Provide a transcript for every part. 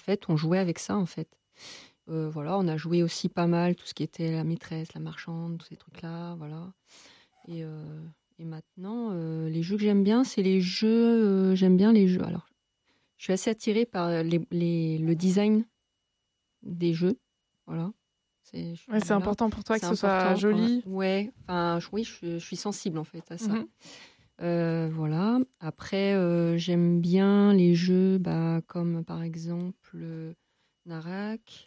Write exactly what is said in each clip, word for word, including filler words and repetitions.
fête, on jouait avec ça, en fait. Euh, voilà, on a joué aussi pas mal tout ce qui était la maîtresse, la marchande, tous ces trucs-là, voilà. Et, euh, et maintenant, euh, les jeux que j'aime bien, c'est les jeux. Euh, j'aime bien les jeux. Alors, je suis assez attirée par les, les, le design des jeux, voilà. C'est, je, ouais, c'est voilà. important pour toi c'est que ce soit joli. Ouais, enfin, oui, je, je suis sensible en fait à ça. Mm-hmm. Euh, voilà. Après, euh, j'aime bien les jeux, bah, comme par exemple euh, Narak.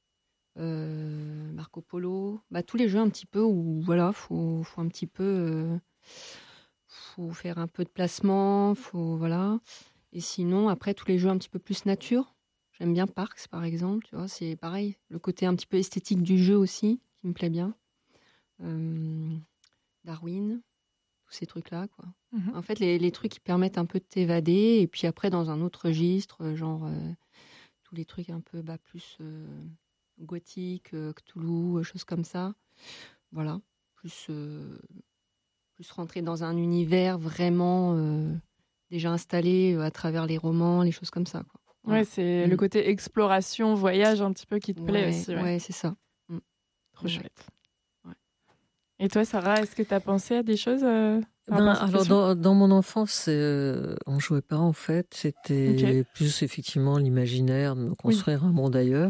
Euh, Marco Polo, bah, tous les jeux un petit peu où voilà, faut, faut un petit peu, euh, faut faire un peu de placement, faut voilà. Et sinon, après tous les jeux un petit peu plus nature, j'aime bien Parks par exemple, tu vois, c'est pareil, le côté un petit peu esthétique du jeu aussi qui me plaît bien. Euh, Darwin, tous ces trucs là quoi. Mm-hmm. En fait, les, les trucs qui permettent un peu de t'évader et puis après dans un autre registre, genre euh, tous les trucs un peu bah, plus euh, gothique, euh, Cthulhu, euh, choses comme ça. Voilà. Plus, euh, plus rentrer dans un univers vraiment euh, déjà installé euh, à travers les romans, les choses comme ça. Quoi. Voilà. Ouais, c'est mm. le côté exploration, voyage un petit peu qui te ouais, plaît aussi. Ouais, ouais. c'est ça. Mm. Trop ouais. chouette. Ouais. Et toi, Sarah, est-ce que tu as pensé à des choses euh, ben, alors, dans, dans mon enfance, euh, on jouait pas en fait. C'était okay. plus effectivement l'imaginaire de me construire oui. un monde ailleurs.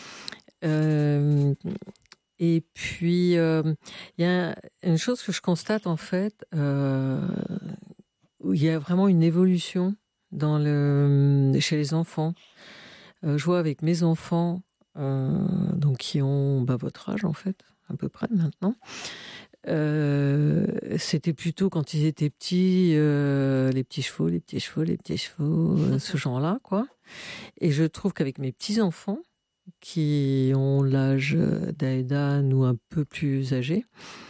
Euh, et puis, il euh, y a une chose que je constate en fait, euh, où il y a vraiment une évolution dans le, chez les enfants. Euh, je vois avec mes enfants, euh, donc qui ont bah, votre âge en fait, à peu près maintenant. Euh, c'était plutôt quand ils étaient petits, euh, les petits chevaux, les petits chevaux, les petits chevaux, euh, ce genre-là, quoi. Et je trouve qu'avec mes petits-enfants, qui ont l'âge d'Aedan ou un peu plus âgés,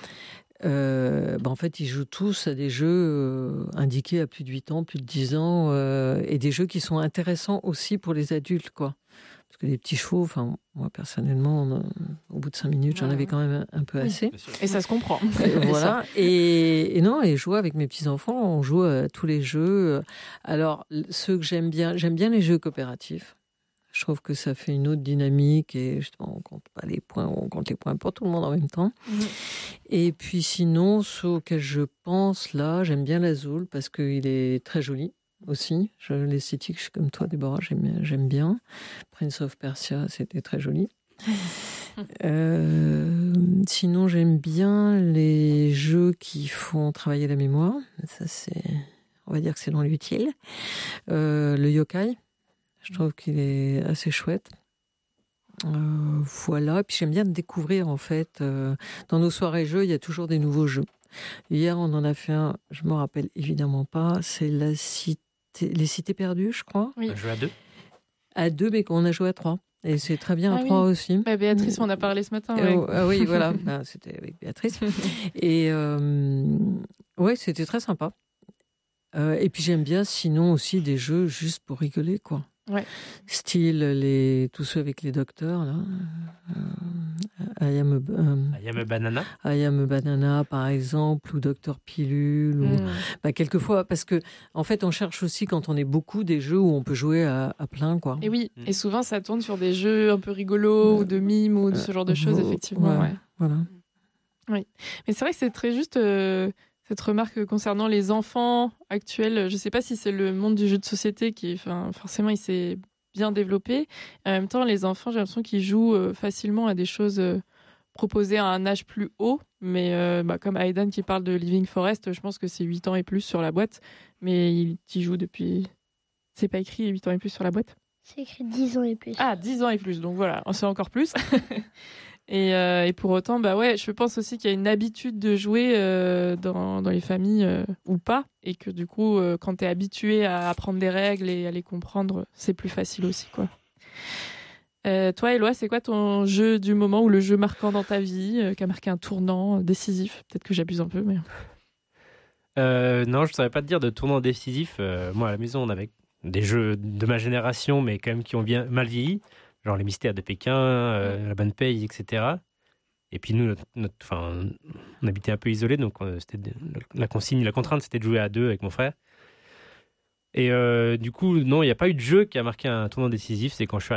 euh, bah en fait, ils jouent tous à des jeux euh, indiqués à plus de huit ans, plus de dix ans, euh, et des jeux qui sont intéressants aussi pour les adultes, quoi. Parce que les petits chevaux, enfin, moi personnellement, on, au bout de cinq minutes, j'en avais quand même un, un peu assez. Et ça se comprend. Et voilà. Et, et non, et jouer avec mes petits-enfants, on joue à tous les jeux. Alors, ceux que j'aime bien, j'aime bien les jeux coopératifs. Je trouve que ça fait une autre dynamique et justement, on compte pas les points, on compte les points pour tout le monde en même temps. Mmh. Et puis sinon, ceux auxquels je pense là, j'aime bien l'Azul parce qu'il est très joli aussi. Je, l'esthétique, je suis comme toi, Déborah, j'aime, j'aime bien. Prince of Persia, c'était très joli. euh, sinon, j'aime bien les jeux qui font travailler la mémoire. Ça, c'est, on va dire que c'est dans l'utile. Euh, le yokai. Je trouve qu'il est assez chouette. Euh, voilà. Puis j'aime bien découvrir, en fait. Euh, dans nos soirées jeux, il y a toujours des nouveaux jeux. Hier, on en a fait un, je ne me rappelle évidemment pas. C'est la cité, les cités perdues, je crois. Oui. On a joué à deux. À deux, mais qu'on a joué à trois. Et c'est très bien ah à trois oui. aussi. Bah, Béatrice, on en a parlé ce matin. Ouais. Euh, ah oui, voilà. Ah, c'était avec Béatrice. Et euh, ouais, c'était très sympa. Euh, et puis j'aime bien, sinon aussi des jeux juste pour rigoler, quoi. Ouais. Style les, tous ceux avec les docteurs, là. Euh, I am a, um, I am a banana. I am a banana, par exemple, ou Docteur Pilule. Mm. Ou, bah, quelquefois, parce que, en fait, on cherche aussi, quand on est beaucoup, des jeux où on peut jouer à, à plein, quoi. Et oui, mm. et souvent, ça tourne sur des jeux un peu rigolos, euh, ou de mimes, ou de ce genre de choses, euh, effectivement. Ouais, ouais. Voilà. Oui. Mais c'est vrai que c'est très juste... Euh... Cette remarque concernant les enfants actuels, je ne sais pas si c'est le monde du jeu de société qui, enfin, forcément, il s'est bien développé. En même temps, les enfants, j'ai l'impression qu'ils jouent facilement à des choses proposées à un âge plus haut. Mais euh, bah, comme Aedan qui parle de Living Forest, je pense que c'est huit ans et plus sur la boîte. Mais il y joue depuis... C'est pas écrit huit ans et plus sur la boîte ? C'est écrit dix ans et plus. Ah, dix ans et plus. Donc voilà, on sait encore plus. Et, euh, et pour autant, bah ouais, je pense aussi qu'il y a une habitude de jouer euh, dans, dans les familles euh, ou pas, et que du coup, euh, quand tu es habitué à apprendre des règles et à les comprendre, c'est plus facile aussi, quoi. Euh, toi, Éloi, c'est quoi ton jeu du moment ou le jeu marquant dans ta vie, euh, qui a marqué un tournant euh, décisif ? Peut-être que j'abuse un peu, mais... Euh, non, je ne saurais pas te dire de tournant décisif. Euh, moi, à la maison, on avait des jeux de ma génération, mais quand même qui ont bien, mal vieilli. Genre les mystères de Pékin, euh, la bonne paye, et cetera. Et puis nous, notre, notre, enfin, on habitait un peu isolés, donc euh, c'était de, la consigne, la contrainte, c'était de jouer à deux avec mon frère. Et euh, du coup, non, il n'y a pas eu de jeu qui a marqué un tournant décisif. C'est quand je suis